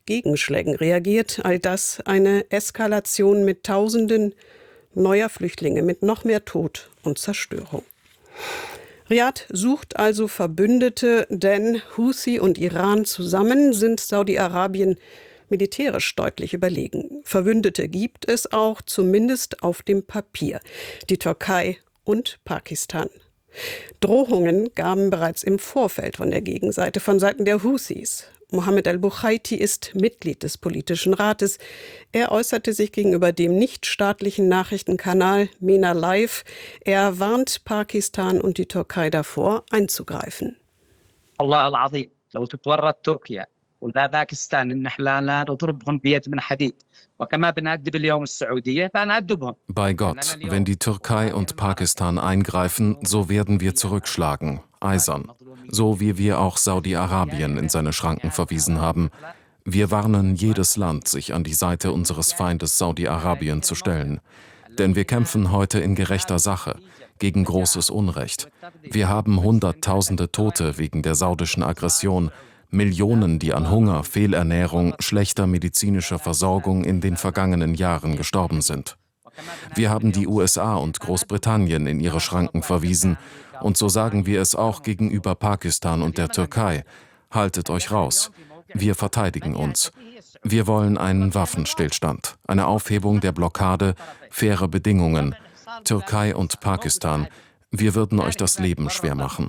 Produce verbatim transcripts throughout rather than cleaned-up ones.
Gegenschlägen reagiert. All das eine Eskalation mit Tausenden neuer Flüchtlinge, mit noch mehr Tod und Zerstörung. Riad sucht also Verbündete, denn Houthi und Iran zusammen sind Saudi-Arabien militärisch deutlich überlegen. Verbündete gibt es auch, zumindest auf dem Papier. Die Türkei und Pakistan. Drohungen gaben bereits im Vorfeld von der Gegenseite, von Seiten der Houthis. Mohammed al-Buchaiti ist Mitglied des politischen Rates. Er äußerte sich gegenüber dem nichtstaatlichen Nachrichtenkanal MENA Live. Er warnt Pakistan und die Türkei davor, einzugreifen. Allah al-Azim, law tutwarrat Türkei ولا باكستان ان احنا لا نضربهم بيد من حديد وكما بنأدب اليوم السعودية فنأدبهم. Bei Gott, wenn die Türkei und Pakistan eingreifen, so werden wir zurückschlagen, eisern, so wie wir auch Saudi-Arabien in seine Schranken verwiesen haben. Wir warnen jedes Land, sich an die Seite unseres Feindes Saudi-Arabien zu stellen. Denn wir kämpfen heute in gerechter Sache, gegen großes Unrecht. Wir haben Hunderttausende Tote wegen der saudischen Aggression, Millionen, die an Hunger, Fehlernährung, schlechter medizinischer Versorgung in den vergangenen Jahren gestorben sind. Wir haben die U S A und Großbritannien in ihre Schranken verwiesen, und so sagen wir es auch gegenüber Pakistan und der Türkei. Haltet euch raus. Wir verteidigen uns. Wir wollen einen Waffenstillstand, eine Aufhebung der Blockade, faire Bedingungen. Türkei und Pakistan, wir würden euch das Leben schwer machen.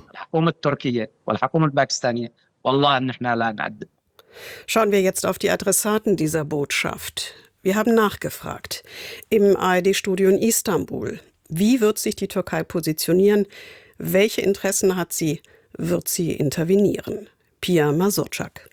Schauen wir jetzt auf die Adressaten dieser Botschaft. Wir haben nachgefragt im A R D-Studio in Istanbul. Wie wird sich die Türkei positionieren? Welche Interessen hat sie? Wird sie intervenieren? Pia Mazurczak.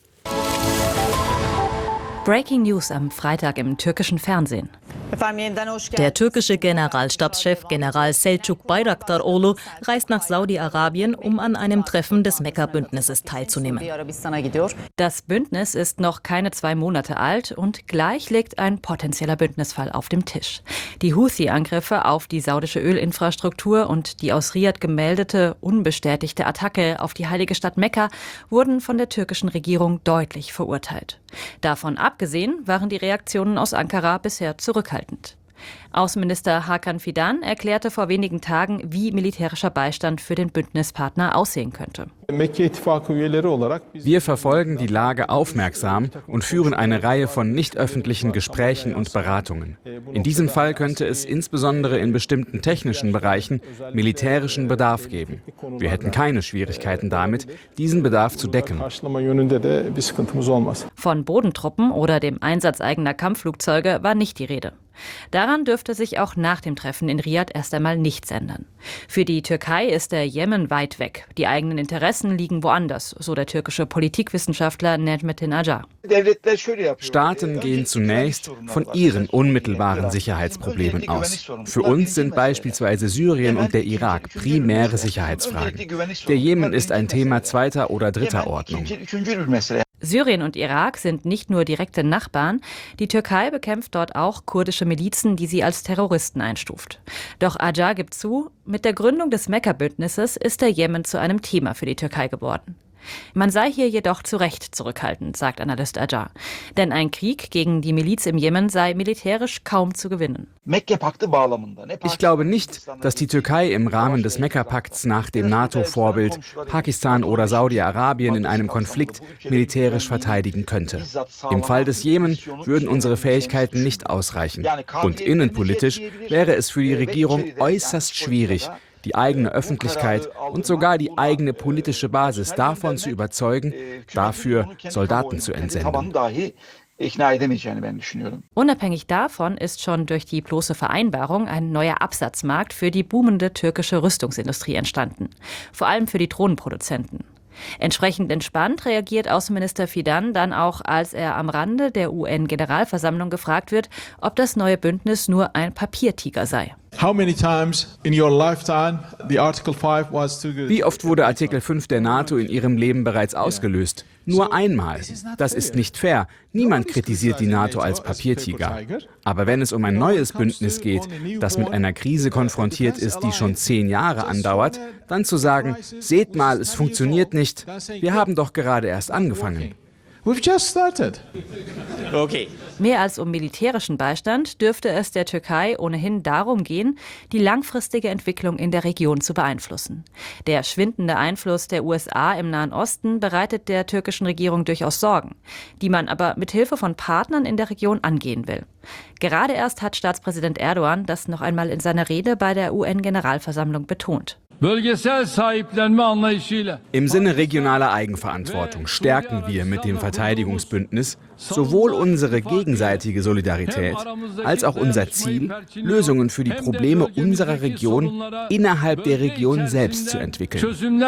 Breaking News am Freitag im türkischen Fernsehen. Der türkische Generalstabschef General Selçuk Bayraktaroğlu reist nach Saudi-Arabien, um an einem Treffen des Mekka-Bündnisses teilzunehmen. Das Bündnis ist noch keine zwei Monate alt und gleich liegt ein potenzieller Bündnisfall auf dem Tisch. Die Houthi-Angriffe auf die saudische Ölinfrastruktur und die aus Riad gemeldete, unbestätigte Attacke auf die heilige Stadt Mekka wurden von der türkischen Regierung deutlich verurteilt. Davon abgesehen waren die Reaktionen aus Ankara bisher zurückhaltend. Außenminister Hakan Fidan erklärte vor wenigen Tagen, wie militärischer Beistand für den Bündnispartner aussehen könnte. Wir verfolgen die Lage aufmerksam und führen eine Reihe von nicht öffentlichen Gesprächen und Beratungen. In diesem Fall könnte es insbesondere in bestimmten technischen Bereichen militärischen Bedarf geben. Wir hätten keine Schwierigkeiten damit, diesen Bedarf zu decken. Von Bodentruppen oder dem Einsatz eigener Kampfflugzeuge war nicht die Rede. Daran dürfte sich auch nach dem Treffen in Riad erst einmal nichts ändern. Für die Türkei ist der Jemen weit weg. Die eigenen Interessen liegen woanders, so der türkische Politikwissenschaftler Necmettin Acar. Staaten gehen zunächst von ihren unmittelbaren Sicherheitsproblemen aus. Für uns sind beispielsweise Syrien und der Irak primäre Sicherheitsfragen. Der Jemen ist ein Thema zweiter oder dritter Ordnung. Syrien und Irak sind nicht nur direkte Nachbarn. Die Türkei bekämpft dort auch kurdische Milizen, die sie als Terroristen einstuft. Doch Acar gibt zu, mit der Gründung des Mekka-Bündnisses ist der Jemen zu einem Thema für die Türkei geworden. Man sei hier jedoch zu Recht zurückhaltend, sagt Analyst Acar. Denn ein Krieg gegen die Miliz im Jemen sei militärisch kaum zu gewinnen. Ich glaube nicht, dass die Türkei im Rahmen des Mekka-Pakts nach dem NATO-Vorbild Pakistan oder Saudi-Arabien in einem Konflikt militärisch verteidigen könnte. Im Fall des Jemen würden unsere Fähigkeiten nicht ausreichen. Und innenpolitisch wäre es für die Regierung äußerst schwierig, die eigene Öffentlichkeit und sogar die eigene politische Basis davon zu überzeugen, dafür Soldaten zu entsenden. Unabhängig davon ist schon durch die bloße Vereinbarung ein neuer Absatzmarkt für die boomende türkische Rüstungsindustrie entstanden, vor allem für die Drohnenproduzenten. Entsprechend entspannt reagiert Außenminister Fidan dann auch, als er am Rande der U N-Generalversammlung gefragt wird, ob das neue Bündnis nur ein Papiertiger sei. Wie oft wurde Artikel fünf der NATO in Ihrem Leben bereits ausgelöst? Nur einmal. Das ist nicht fair. Niemand kritisiert die NATO als Papiertiger. Aber wenn es um ein neues Bündnis geht, das mit einer Krise konfrontiert ist, die schon zehn Jahre andauert, dann zu sagen, seht mal, es funktioniert nicht, wir haben doch gerade erst angefangen. We've just started. Okay. Mehr als um militärischen Beistand dürfte es der Türkei ohnehin darum gehen, die langfristige Entwicklung in der Region zu beeinflussen. Der schwindende Einfluss der U S A im Nahen Osten bereitet der türkischen Regierung durchaus Sorgen, die man aber mit Hilfe von Partnern in der Region angehen will. Gerade erst hat Staatspräsident Erdogan das noch einmal in seiner Rede bei der U N-Generalversammlung betont. Im Sinne regionaler Eigenverantwortung stärken wir mit dem Verteidigungsbündnis sowohl unsere gegenseitige Solidarität als auch unser Ziel, Lösungen für die Probleme unserer Region innerhalb der Region selbst zu entwickeln.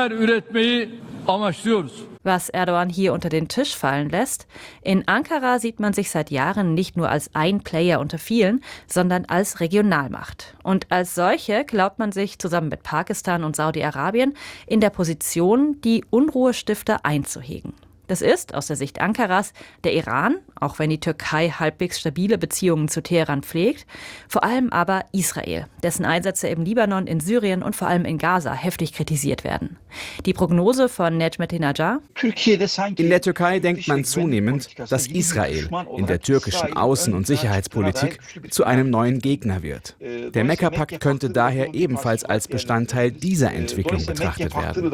Was Erdogan hier unter den Tisch fallen lässt: In Ankara sieht man sich seit Jahren nicht nur als ein Player unter vielen, sondern als Regionalmacht. Und als solche glaubt man sich zusammen mit Pakistan und Saudi-Arabien in der Position, die Unruhestifter einzuhegen. Das ist, aus der Sicht Ankaras, der Iran, auch wenn die Türkei halbwegs stabile Beziehungen zu Teheran pflegt, vor allem aber Israel, dessen Einsätze im Libanon, in Syrien und vor allem in Gaza heftig kritisiert werden. Die Prognose von Necmettinajah: In der Türkei denkt man zunehmend, dass Israel in der türkischen Außen- und Sicherheitspolitik zu einem neuen Gegner wird. Der Mekka-Pakt könnte daher ebenfalls als Bestandteil dieser Entwicklung betrachtet werden.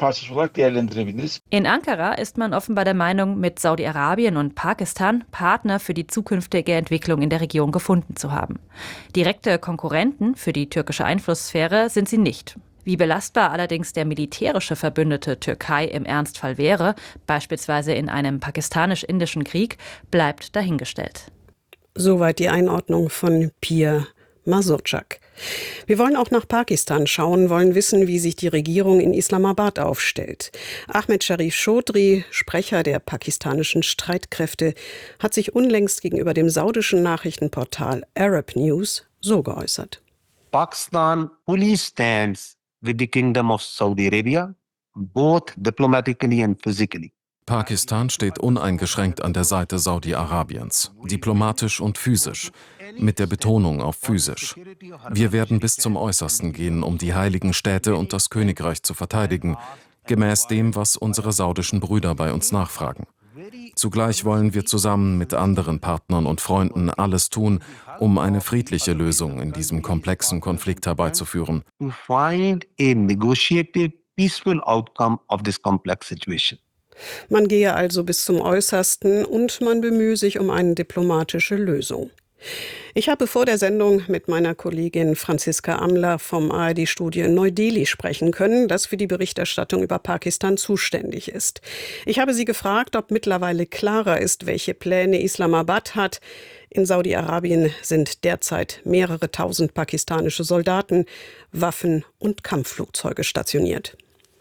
In Ankara ist man offenbar der Meinung, mit Saudi-Arabien und Pakistan Partner für die zukünftige Entwicklung in der Region gefunden zu haben. Direkte Konkurrenten für die türkische Einflusssphäre sind sie nicht. Wie belastbar allerdings der militärische Verbündete Türkei im Ernstfall wäre, beispielsweise in einem pakistanisch-indischen Krieg, bleibt dahingestellt. Soweit die Einordnung von Pir Masurczak. Wir wollen auch nach Pakistan schauen, wollen wissen, wie sich die Regierung in Islamabad aufstellt. Ahmed Sharif Chaudhry, Sprecher der pakistanischen Streitkräfte, hat sich unlängst gegenüber dem saudischen Nachrichtenportal Arab News so geäußert. Pakistan fully stands with the Kingdom of Saudi Arabia, both diplomatically and physically. Pakistan steht uneingeschränkt an der Seite Saudi-Arabiens, diplomatisch und physisch, mit der Betonung auf physisch. Wir werden bis zum Äußersten gehen, um die heiligen Städte und das Königreich zu verteidigen, gemäß dem, was unsere saudischen Brüder bei uns nachfragen. Zugleich wollen wir zusammen mit anderen Partnern und Freunden alles tun, um eine friedliche Lösung in diesem komplexen Konflikt herbeizuführen. To find a negotiated, peaceful outcome of this complex situation. Man gehe also bis zum Äußersten und man bemühe sich um eine diplomatische Lösung. Ich habe vor der Sendung mit meiner Kollegin Franziska Amler vom A R D-Studio in Neu-Delhi sprechen können, das für die Berichterstattung über Pakistan zuständig ist. Ich habe sie gefragt, ob mittlerweile klarer ist, welche Pläne Islamabad hat. In Saudi-Arabien sind derzeit mehrere tausend pakistanische Soldaten, Waffen und Kampfflugzeuge stationiert.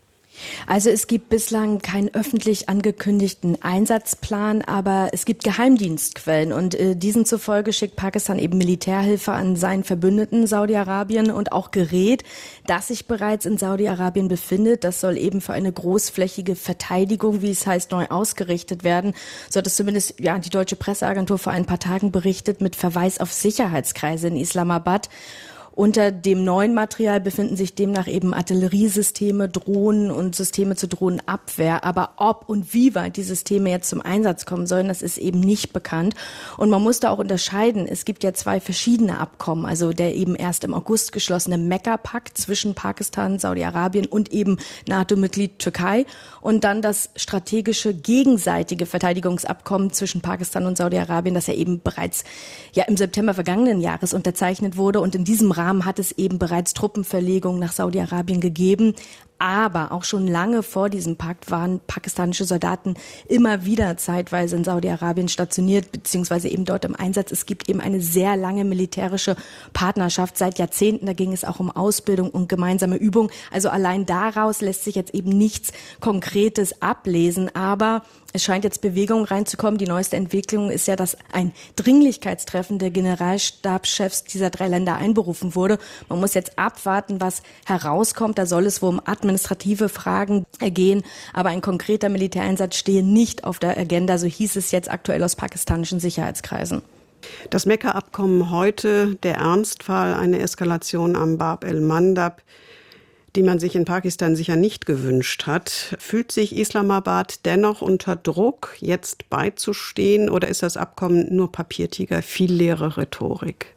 Also es gibt bislang keinen öffentlich angekündigten Einsatzplan, aber es gibt Geheimdienstquellen und äh, diesen zufolge schickt Pakistan eben Militärhilfe an seinen Verbündeten Saudi-Arabien und auch Gerät, das sich bereits in Saudi-Arabien befindet. Das soll eben für eine großflächige Verteidigung, wie es heißt, neu ausgerichtet werden. So hat es zumindest ja die deutsche Presseagentur vor ein paar Tagen berichtet, mit Verweis auf Sicherheitskreise in Islamabad. Unter dem neuen Material befinden sich demnach eben Artilleriesysteme, Drohnen und Systeme zur Drohnenabwehr. Aber ob und wie weit die Systeme jetzt zum Einsatz kommen sollen, das ist eben nicht bekannt. Und man muss da auch unterscheiden. Es gibt ja zwei verschiedene Abkommen. Also der eben erst im August geschlossene Mekka-Pakt zwischen Pakistan, Saudi-Arabien und eben NATO-Mitglied Türkei. Und dann das strategische gegenseitige Verteidigungsabkommen zwischen Pakistan und Saudi-Arabien, das ja eben bereits ja im September vergangenen Jahres unterzeichnet wurde. Und in diesem Rahmen hat es eben bereits Truppenverlegungen nach Saudi-Arabien gegeben. Aber auch schon lange vor diesem Pakt waren pakistanische Soldaten immer wieder zeitweise in Saudi-Arabien stationiert, beziehungsweise eben dort im Einsatz. Es gibt eben eine sehr lange militärische Partnerschaft seit Jahrzehnten. Da ging es auch um Ausbildung und gemeinsame Übung. Also allein daraus lässt sich jetzt eben nichts Konkretes ablesen. Aber es scheint jetzt Bewegung reinzukommen. Die neueste Entwicklung ist ja, dass ein Dringlichkeitstreffen der Generalstabschefs dieser drei Länder einberufen wurde. Man muss jetzt abwarten, was herauskommt. Da soll es wohl um administrative Fragen gehen, aber ein konkreter Militäreinsatz stehe nicht auf der Agenda, so hieß es jetzt aktuell aus pakistanischen Sicherheitskreisen. Das Mekka-Abkommen heute, der Ernstfall, eine Eskalation am Bab el-Mandab. die man sich in Pakistan sicher nicht gewünscht hat. Fühlt sich Islamabad dennoch unter Druck, jetzt beizustehen, oder ist das Abkommen nur Papiertiger, viel leere Rhetorik?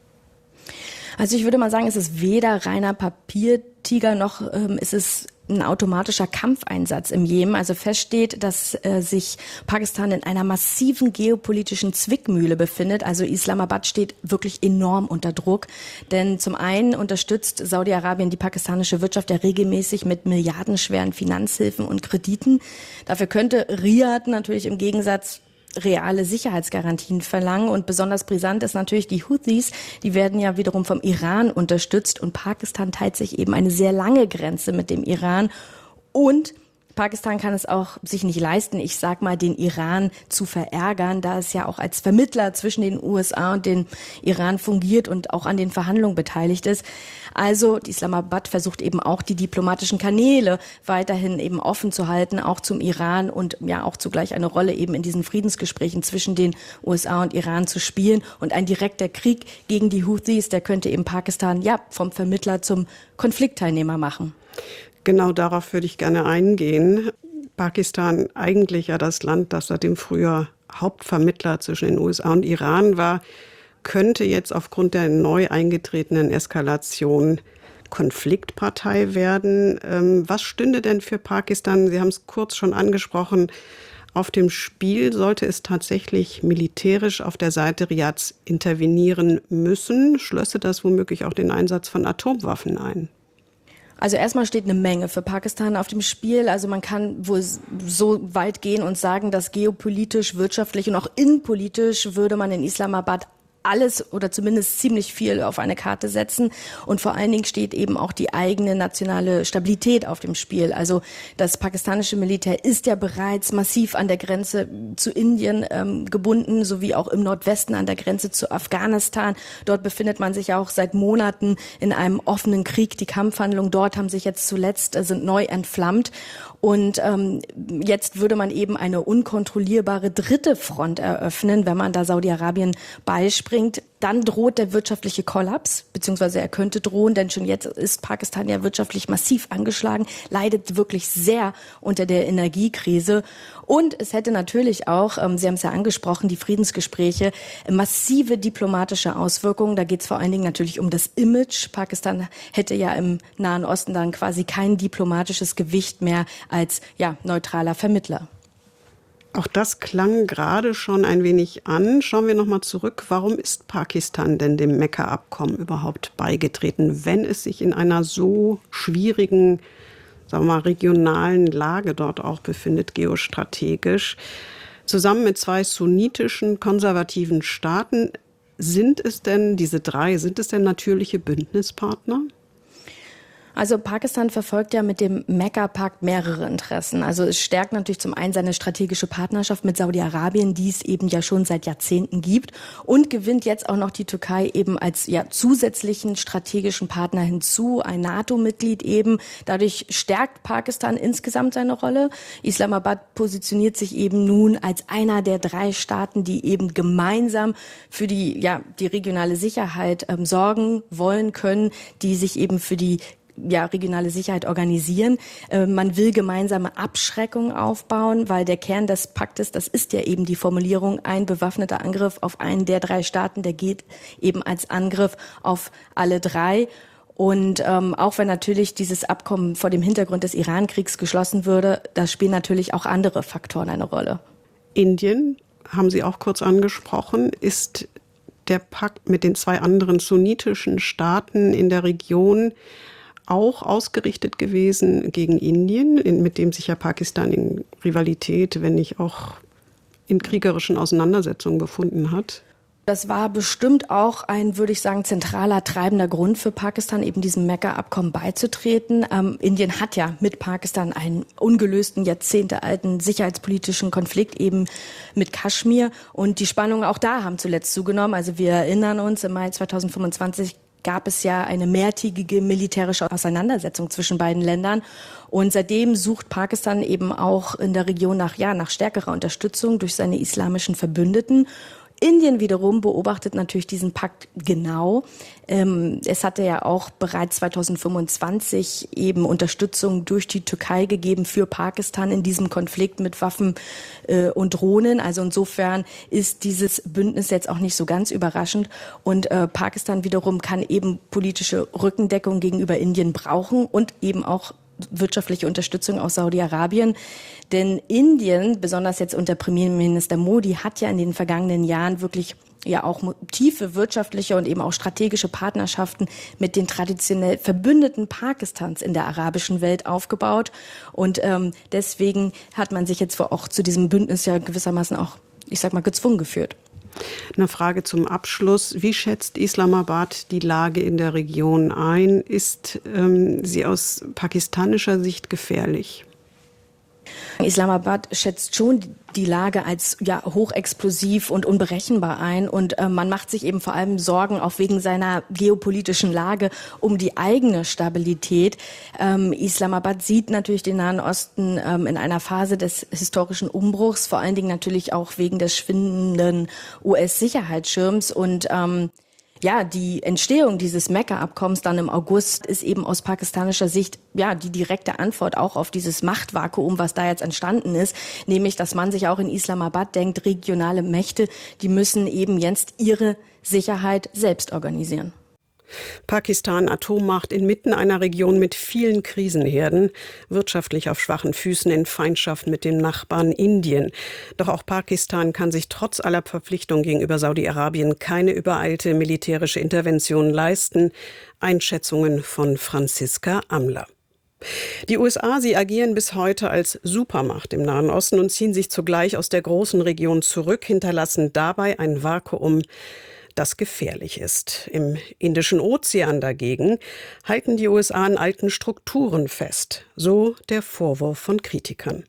Also ich würde mal sagen, es ist weder reiner Papiertiger noch ähm, ist es ein automatischer Kampfeinsatz im Jemen. Also feststeht, dass äh, sich Pakistan in einer massiven geopolitischen Zwickmühle befindet. Also Islamabad steht wirklich enorm unter Druck. Denn zum einen unterstützt Saudi-Arabien die pakistanische Wirtschaft ja regelmäßig mit milliardenschweren Finanzhilfen und Krediten. Dafür könnte Riyadh natürlich im Gegensatz reale Sicherheitsgarantien verlangen. Und besonders brisant ist natürlich die Houthis. Die werden ja wiederum vom Iran unterstützt. Und Pakistan teilt sich eben eine sehr lange Grenze mit dem Iran. Und Pakistan kann es auch sich nicht leisten, ich sag mal, den Iran zu verärgern, da es ja auch als Vermittler zwischen den U S A und den Iran fungiert und auch an den Verhandlungen beteiligt ist. Also die Islamabad versucht eben auch, die diplomatischen Kanäle weiterhin eben offen zu halten, auch zum Iran und ja auch zugleich eine Rolle eben in diesen Friedensgesprächen zwischen den U S A und Iran zu spielen. Und ein direkter Krieg gegen die Houthis, der könnte eben Pakistan ja vom Vermittler zum Konfliktteilnehmer machen. Genau darauf würde ich gerne eingehen. Pakistan, eigentlich ja das Land, das seit dem Frühjahr Hauptvermittler zwischen den U S A und Iran war, könnte jetzt aufgrund der neu eingetretenen Eskalation Konfliktpartei werden. Ähm, was stünde denn für Pakistan, Sie haben es kurz schon angesprochen, auf dem Spiel? Sollte es tatsächlich militärisch auf der Seite Riyads intervenieren müssen? Schlösse das womöglich auch den Einsatz von Atomwaffen ein? Also erstmal steht eine Menge für Pakistan auf dem Spiel. Also man kann wohl so weit gehen und sagen, dass geopolitisch, wirtschaftlich und auch innenpolitisch würde man in Islamabad alles oder zumindest ziemlich viel auf eine Karte setzen. Und vor allen Dingen steht eben auch die eigene nationale Stabilität auf dem Spiel. Also das pakistanische Militär ist ja bereits massiv an der Grenze zu Indien ähm, gebunden, sowie auch im Nordwesten an der Grenze zu Afghanistan. Dort befindet man sich ja auch seit Monaten in einem offenen Krieg. Die Kampfhandlungen dort haben sich jetzt zuletzt, äh, sind neu entflammt. Und ähm, jetzt würde man eben eine unkontrollierbare dritte Front eröffnen, wenn man da Saudi-Arabien beispringt. Dann droht der wirtschaftliche Kollaps, beziehungsweise er könnte drohen, denn schon jetzt ist Pakistan ja wirtschaftlich massiv angeschlagen, leidet wirklich sehr unter der Energiekrise. Und es hätte natürlich auch, ähm, Sie haben es ja angesprochen, die Friedensgespräche, massive diplomatische Auswirkungen. Da geht es vor allen Dingen natürlich um das Image. Pakistan hätte ja im Nahen Osten dann quasi kein diplomatisches Gewicht mehr als ja, neutraler Vermittler. Auch das klang gerade schon ein wenig an. Schauen wir nochmal zurück. Warum ist Pakistan denn dem Mekka-Abkommen überhaupt beigetreten, wenn es sich in einer so schwierigen, sagen wir mal, regionalen Lage dort auch befindet, geostrategisch? Zusammen mit zwei sunnitischen, konservativen Staaten, sind es denn, diese drei, sind es denn natürliche Bündnispartner? Also Pakistan verfolgt ja mit dem Mekka-Pakt mehrere Interessen. Also es stärkt natürlich zum einen seine strategische Partnerschaft mit Saudi-Arabien, die es eben ja schon seit Jahrzehnten gibt, und gewinnt jetzt auch noch die Türkei eben als ja zusätzlichen strategischen Partner hinzu, ein NATO-Mitglied eben. Dadurch stärkt Pakistan insgesamt seine Rolle. Islamabad positioniert sich eben nun als einer der drei Staaten, die eben gemeinsam für die ja die regionale Sicherheit ähm, sorgen wollen können, die sich eben für die ja, regionale Sicherheit organisieren. Äh, man will gemeinsame Abschreckung aufbauen, weil der Kern des Paktes, das ist ja eben die Formulierung, ein bewaffneter Angriff auf einen der drei Staaten, der geht eben als Angriff auf alle drei. Und ähm, auch wenn natürlich dieses Abkommen vor dem Hintergrund des Iran-Kriegs geschlossen würde, da spielen natürlich auch andere Faktoren eine Rolle. Indien, haben Sie auch kurz angesprochen, ist der Pakt mit den zwei anderen sunnitischen Staaten in der Region auch ausgerichtet gewesen gegen Indien, in, mit dem sich ja Pakistan in Rivalität, wenn nicht auch in kriegerischen Auseinandersetzungen befunden hat. Das war bestimmt auch ein, würde ich sagen, zentraler treibender Grund für Pakistan, eben diesem Mekka-Abkommen beizutreten. Ähm, Indien hat ja mit Pakistan einen ungelösten, jahrzehntealten sicherheitspolitischen Konflikt eben mit Kaschmir. Und die Spannungen auch da haben zuletzt zugenommen. Also wir erinnern uns, im Mai zweitausendfünfundzwanzig gab es ja eine mehrtägige militärische Auseinandersetzung zwischen beiden Ländern. Und seitdem sucht Pakistan eben auch in der Region nach, ja, nach stärkerer Unterstützung durch seine islamischen Verbündeten. Indien wiederum beobachtet natürlich diesen Pakt genau. Ähm, es hatte ja auch bereits zweitausendfünfundzwanzig eben Unterstützung durch die Türkei gegeben für Pakistan in diesem Konflikt mit Waffen äh, und Drohnen. Also insofern ist dieses Bündnis jetzt auch nicht so ganz überraschend. Und äh, Pakistan wiederum kann eben politische Rückendeckung gegenüber Indien brauchen und eben auch wirtschaftliche Unterstützung aus Saudi-Arabien. Denn Indien, besonders jetzt unter Premierminister Modi, hat ja in den vergangenen Jahren wirklich ja auch tiefe wirtschaftliche und eben auch strategische Partnerschaften mit den traditionell Verbündeten Pakistans in der arabischen Welt aufgebaut. Und ähm, deswegen hat man sich jetzt auch zu diesem Bündnis ja gewissermaßen auch, ich sag mal, gezwungen geführt. Eine Frage zum Abschluss. Wie schätzt Islamabad die Lage in der Region ein? Ist ähm, sie aus pakistanischer Sicht gefährlich? Islamabad schätzt schon die Lage als ja hochexplosiv und unberechenbar ein und äh, man macht sich eben vor allem Sorgen auch wegen seiner geopolitischen Lage um die eigene Stabilität. Ähm, Islamabad sieht natürlich den Nahen Osten ähm, in einer Phase des historischen Umbruchs, vor allen Dingen natürlich auch wegen des schwindenden U S-Sicherheitsschirms und ähm, ja, die Entstehung dieses Mekka-Abkommens dann im August ist eben aus pakistanischer Sicht ja die direkte Antwort auch auf dieses Machtvakuum, was da jetzt entstanden ist, nämlich, dass man sich auch in Islamabad denkt, regionale Mächte, die müssen eben jetzt ihre Sicherheit selbst organisieren. Pakistan, Atommacht inmitten einer Region mit vielen Krisenherden, wirtschaftlich auf schwachen Füßen in Feindschaft mit dem Nachbarn Indien. Doch auch Pakistan kann sich trotz aller Verpflichtungen gegenüber Saudi-Arabien keine übereilte militärische Intervention leisten. Einschätzungen von Franziska Amler. Die U S A, sie agieren bis heute als Supermacht im Nahen Osten und ziehen sich zugleich aus der großen Region zurück, hinterlassen dabei ein Vakuum, das gefährlich ist. Im Indischen Ozean dagegen halten die U S A an alten Strukturen fest, so der Vorwurf von Kritikern.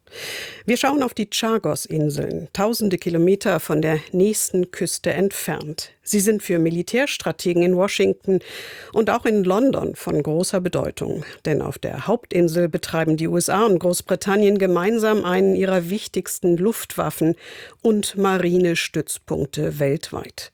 Wir schauen auf die Chagos-Inseln, tausende Kilometer von der nächsten Küste entfernt. Sie sind für Militärstrategen in Washington und auch in London von großer Bedeutung. Denn auf der Hauptinsel betreiben die U S A und Großbritannien gemeinsam einen ihrer wichtigsten Luftwaffen- und Marinestützpunkte weltweit.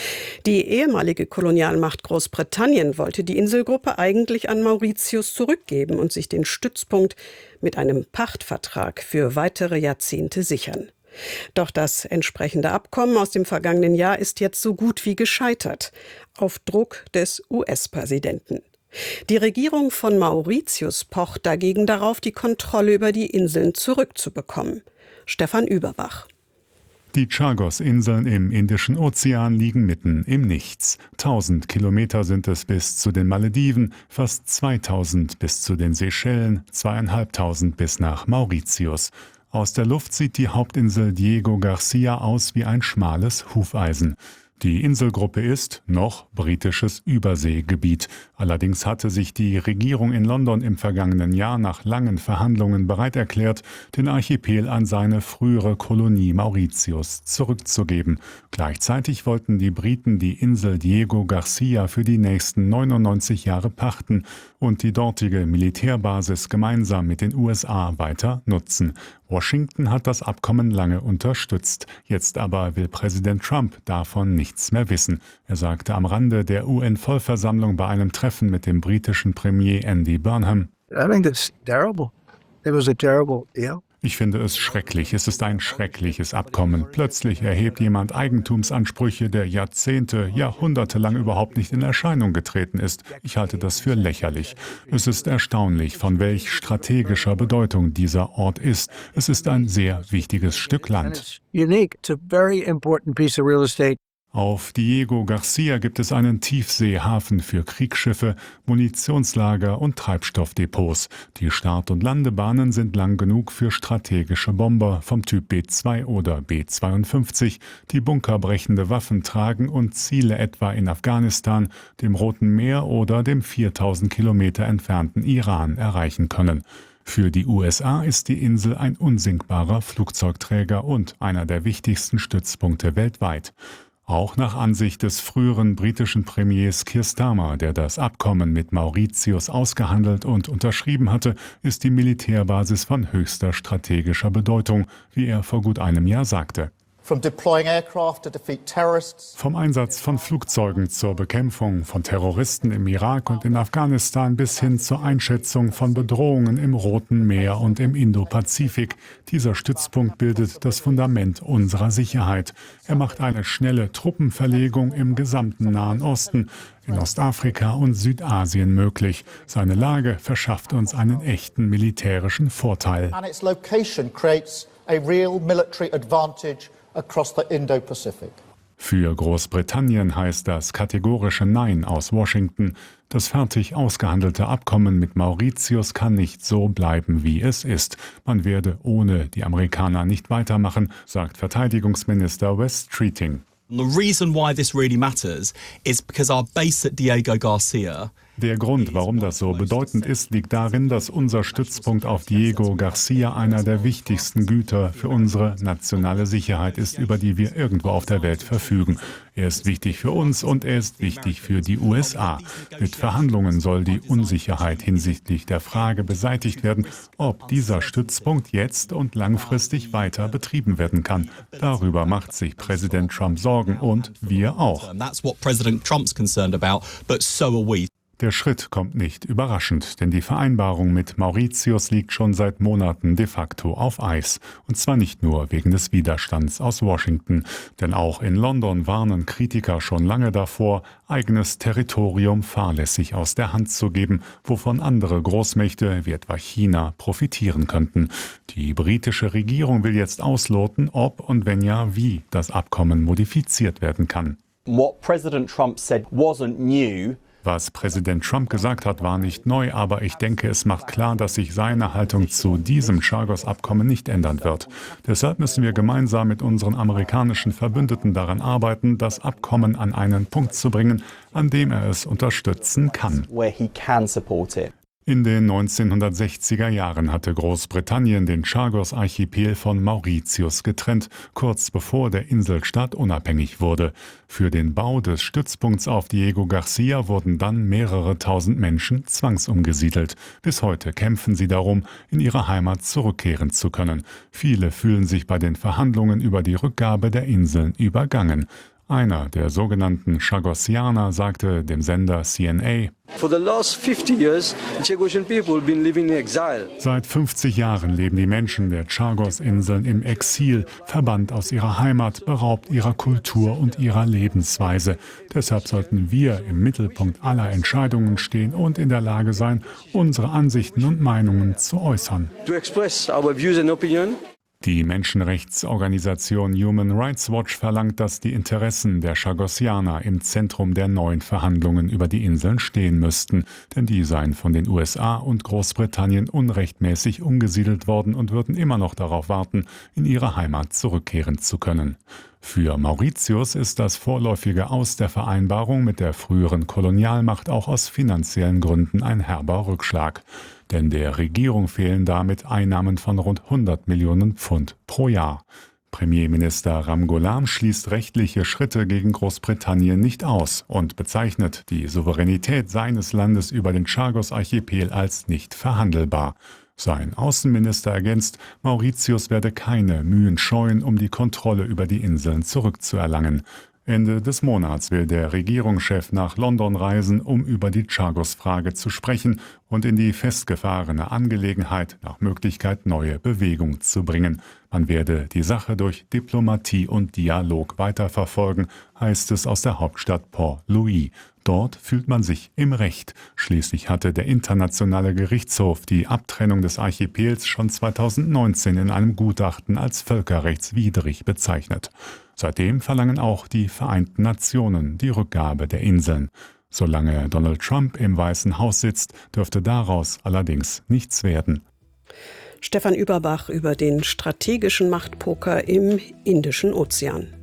Die ehemalige Kolonialmacht Großbritannien wollte die Inselgruppe eigentlich an Mauritius zurückgeben und sich den Stützpunkt mit einem Pachtvertrag für weitere Jahrzehnte sichern. Doch das entsprechende Abkommen aus dem vergangenen Jahr ist jetzt so gut wie gescheitert, auf Druck des U S-Präsidenten. Die Regierung von Mauritius pocht dagegen darauf, die Kontrolle über die Inseln zurückzubekommen. Stefan Überbach. Die Chagos-Inseln im Indischen Ozean liegen mitten im Nichts. Tausend Kilometer sind es bis zu den Malediven, fast zweitausend bis zu den Seychellen, zweieinhalbtausend bis nach Mauritius. Aus der Luft sieht die Hauptinsel Diego Garcia aus wie ein schmales Hufeisen. Die Inselgruppe ist noch britisches Überseegebiet. Allerdings hatte sich die Regierung in London im vergangenen Jahr nach langen Verhandlungen bereit erklärt, den Archipel an seine frühere Kolonie Mauritius zurückzugeben. Gleichzeitig wollten die Briten die Insel Diego Garcia für die nächsten neunundneunzig Jahre pachten und die dortige Militärbasis gemeinsam mit den U S A weiter nutzen. Washington hat das Abkommen lange unterstützt. Jetzt aber will Präsident Trump davon nichts mehr wissen. Er sagte am Rande der U N-Vollversammlung bei einem Treffen mit dem britischen Premier Andy Burnham: I think that's terrible. It was a terrible deal. Ich finde es schrecklich. Es ist ein schreckliches Abkommen. Plötzlich erhebt jemand Eigentumsansprüche, der Jahrzehnte, Jahrhunderte lang überhaupt nicht in Erscheinung getreten ist. Ich halte das für lächerlich. Es ist erstaunlich, von welch strategischer Bedeutung dieser Ort ist. Es ist ein sehr wichtiges Stück Land. Unique. It's a very important piece of real estate. Auf Diego Garcia gibt es einen Tiefseehafen für Kriegsschiffe, Munitionslager und Treibstoffdepots. Die Start- und Landebahnen sind lang genug für strategische Bomber vom Typ B zwei oder B zweiundfünfzig, die bunkerbrechende Waffen tragen und Ziele etwa in Afghanistan, dem Roten Meer oder dem viertausend Kilometer entfernten Iran erreichen können. Für die U S A ist die Insel ein unsinkbarer Flugzeugträger und einer der wichtigsten Stützpunkte weltweit. Auch nach Ansicht des früheren britischen Premiers Keir Starmer, der das Abkommen mit Mauritius ausgehandelt und unterschrieben hatte, ist die Militärbasis von höchster strategischer Bedeutung, wie er vor gut einem Jahr sagte. Vom Einsatz von Flugzeugen zur Bekämpfung von Terroristen im Irak und in Afghanistan bis hin zur Einschätzung von Bedrohungen im Roten Meer und im Indopazifik. Dieser Stützpunkt bildet das Fundament unserer Sicherheit. Er macht eine schnelle Truppenverlegung im gesamten Nahen Osten, in Ostafrika und Südasien möglich. Seine Lage verschafft uns einen echten militärischen Vorteil. And its location creates a real military advantage across the Indo-Pacific. Für Großbritannien heißt das kategorische Nein aus Washington. Das fertig ausgehandelte Abkommen mit Mauritius kann nicht so bleiben, wie es ist. Man werde ohne die Amerikaner nicht weitermachen, sagt Verteidigungsminister Wes Streeting. The reason why this really matters is because our base at Diego Garcia. Der Grund, warum das so bedeutend ist, liegt darin, dass unser Stützpunkt auf Diego Garcia einer der wichtigsten Güter für unsere nationale Sicherheit ist, über die wir irgendwo auf der Welt verfügen. Er ist wichtig für uns und er ist wichtig für die U S A. Mit Verhandlungen soll die Unsicherheit hinsichtlich der Frage beseitigt werden, ob dieser Stützpunkt jetzt und langfristig weiter betrieben werden kann. Darüber macht sich Präsident Trump Sorgen und wir auch. That's what President Trump's concerned about, but so are we. Der Schritt kommt nicht überraschend, denn die Vereinbarung mit Mauritius liegt schon seit Monaten de facto auf Eis. Und zwar nicht nur wegen des Widerstands aus Washington, denn auch in London warnen Kritiker schon lange davor, eigenes Territorium fahrlässig aus der Hand zu geben, wovon andere Großmächte wie etwa China profitieren könnten. Die britische Regierung will jetzt ausloten, ob und wenn ja, wie das Abkommen modifiziert werden kann. What President Trump said wasn't new. Was Präsident Trump gesagt hat, war nicht neu, aber ich denke, es macht klar, dass sich seine Haltung zu diesem Chagos-Abkommen nicht ändern wird. Deshalb müssen wir gemeinsam mit unseren amerikanischen Verbündeten daran arbeiten, das Abkommen an einen Punkt zu bringen, an dem er es unterstützen kann. In den neunzehnhundertsechziger Jahren hatte Großbritannien den Chagos-Archipel von Mauritius getrennt, kurz bevor der Inselstaat unabhängig wurde. Für den Bau des Stützpunkts auf Diego Garcia wurden dann mehrere tausend Menschen zwangsumgesiedelt. Bis heute kämpfen sie darum, in ihre Heimat zurückkehren zu können. Viele fühlen sich bei den Verhandlungen über die Rückgabe der Inseln übergangen. Einer der sogenannten Chagosianer sagte dem Sender C N A: Seit fünfzig Jahren leben die Menschen der Chagos-Inseln im Exil, verbannt aus ihrer Heimat, beraubt ihrer Kultur und ihrer Lebensweise. Deshalb sollten wir im Mittelpunkt aller Entscheidungen stehen und in der Lage sein, unsere Ansichten und Meinungen zu äußern. Die Menschenrechtsorganisation Human Rights Watch verlangt, dass die Interessen der Chagosianer im Zentrum der neuen Verhandlungen über die Inseln stehen müssten, denn die seien von den U S A und Großbritannien unrechtmäßig umgesiedelt worden und würden immer noch darauf warten, in ihre Heimat zurückkehren zu können. Für Mauritius ist das vorläufige Aus der Vereinbarung mit der früheren Kolonialmacht auch aus finanziellen Gründen ein herber Rückschlag. Denn der Regierung fehlen damit Einnahmen von rund hundert Millionen Pfund pro Jahr. Premierminister Ramgoolam schließt rechtliche Schritte gegen Großbritannien nicht aus und bezeichnet die Souveränität seines Landes über den Chagos-Archipel als nicht verhandelbar. Sein Außenminister ergänzt, Mauritius werde keine Mühen scheuen, um die Kontrolle über die Inseln zurückzuerlangen. Ende des Monats will der Regierungschef nach London reisen, um über die Chagos-Frage zu sprechen und in die festgefahrene Angelegenheit nach Möglichkeit neue Bewegung zu bringen. Man werde die Sache durch Diplomatie und Dialog weiterverfolgen, heißt es aus der Hauptstadt Port-Louis. Dort fühlt man sich im Recht. Schließlich hatte der Internationale Gerichtshof die Abtrennung des Archipels schon zweitausendneunzehn in einem Gutachten als völkerrechtswidrig bezeichnet. Seitdem verlangen auch die Vereinten Nationen die Rückgabe der Inseln. Solange Donald Trump im Weißen Haus sitzt, dürfte daraus allerdings nichts werden. Stefan Überbach über den strategischen Machtpoker im Indischen Ozean.